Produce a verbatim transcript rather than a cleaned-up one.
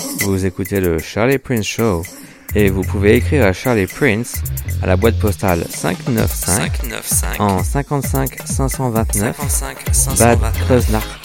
Vous écoutez le Charlie Prince Show et vous pouvez écrire à Charlie Prince à la boîte postale cinq cent quatre-vingt-cinq en cinquante-cinq cinq cent vingt-neuf Bad Kreuznach.